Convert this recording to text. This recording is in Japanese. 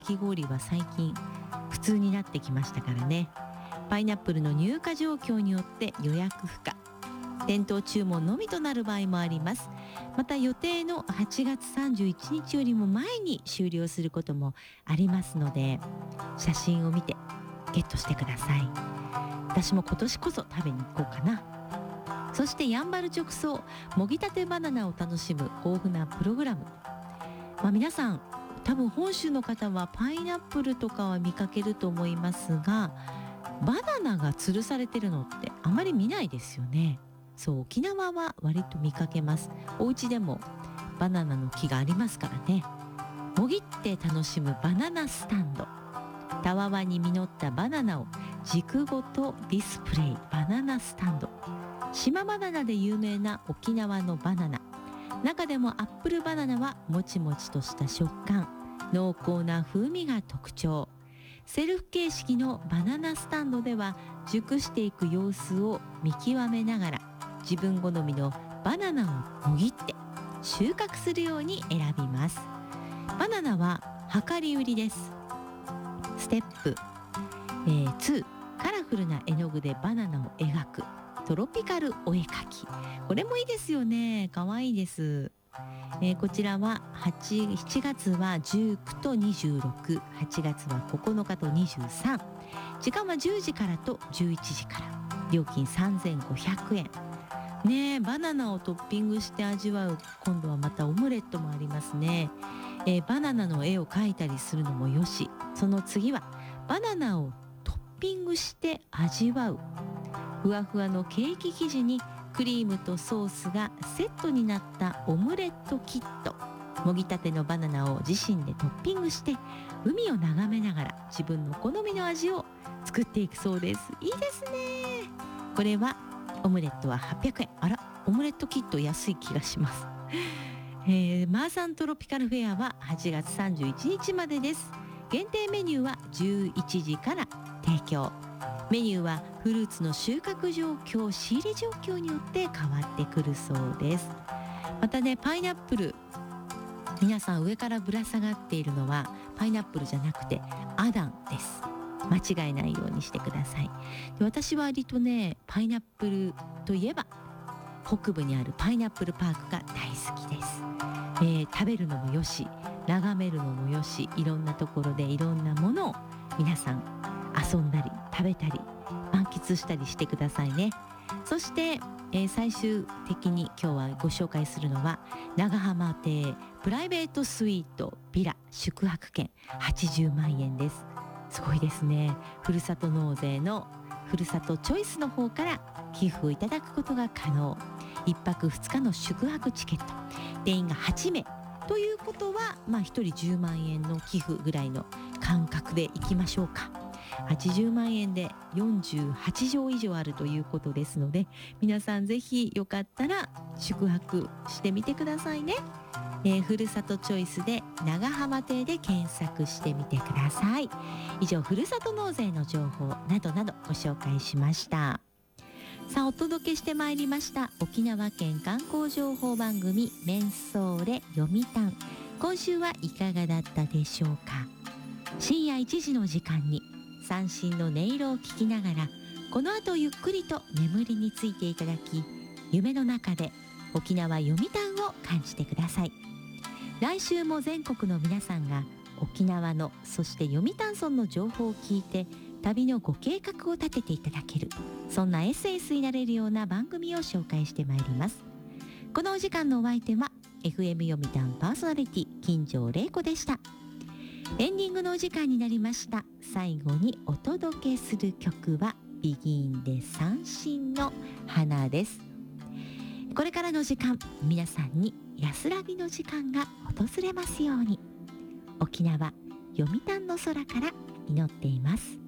き氷は最近普通になってきましたからね。パイナップルの入荷状況によって予約不可、店頭注文のみとなる場合もあります。また予定の8月31日よりも前に終了することもありますので、写真を見てゲットしてください。私も今年こそ食べに行こうかな。そしてやんばる直送もぎたてバナナを楽しむ豊富なプログラム、皆さん多分本州の方はパイナップルとかは見かけると思いますが、バナナが吊るされてるのってあまり見ないですよね。そう、沖縄は割と見かけます。お家でもバナナの木がありますからね。もぎって楽しむバナナスタンド、たわわに実ったバナナを軸ごとディスプレイ、バナナスタンド。島バナナで有名な沖縄のバナナ、中でもアップルバナナはもちもちとした食感、濃厚な風味が特徴。セルフ形式のバナナスタンドでは熟していく様子を見極めながら自分好みのバナナをもぎって収穫するように選びます。バナナは量り売りです。ステップ、2、カラフルな絵の具でバナナを描くトロピカルお絵描き。これもいいですよね。かわいいです。こちらは7月は19と26、8月は9日と23、時間は10時からと11時から、料金3500円ね。バナナをトッピングして味わう、今度はまたオムレットもありますね。バナナの絵を描いたりするのもよし、その次はバナナをトッピングして味わうふわふわのケーキ生地にクリームとソースがセットになったオムレットキット。もぎたてのバナナを自身でトッピングして海を眺めながら自分の好みの味を作っていくそうです。いいですね。これはオムレットは800円。あら、オムレットキット安い気がします。マーサントロピカルフェアは8月31日までです。限定メニューは11時から提供。メニューはフルーツの収穫状況、仕入れ状況によって変わってくるそうです。またね、パイナップル、皆さん上からぶら下がっているのはパイナップルじゃなくてアダンです。間違えないようにしてください。で、私は割とね、パイナップルといえば北部にあるパイナップルパークが大好きです。食べるのもよし、眺めるのもよし、いろんなところでいろんなものを皆さん遊んだり食べたり満喫したりしてくださいね。そして、最終的に今日はご紹介するのは長浜亭プライベートスイートビラ宿泊券80万円です。すごいですね。ふるさと納税のふるさとチョイスの方から寄付をいただくことが可能。1泊2日の宿泊チケット、定員が8名ということは、1人10万円の寄付ぐらいの感覚でいきましょうか。80万円で48畳以上あるということですので、皆さんぜひよかったら宿泊してみてくださいね。ふるさとチョイスで長浜亭で検索してみてください。以上、ふるさと納税の情報などなどご紹介しました。さあ、お届けしてまいりました沖縄県観光情報番組メンソーレ読谷。今週はいかがだったでしょうか。深夜1時の時間に三振の音色を聞きながら、この後ゆっくりと眠りについていただき、夢の中で沖縄読谷を感じてください。来週も全国の皆さんが沖縄の、そして読谷村の情報を聞いて旅のご計画を立てていただける、そんな SS になれるような番組を紹介してまいります。このお時間のお相手は FM 読谷パーソナリティ金城玲子でした。エンディングのお時間になりました。最後にお届けする曲はビギンで三振の花です。これからの時間、皆さんに安らぎの時間が訪れますように。沖縄読谷の空から祈っています。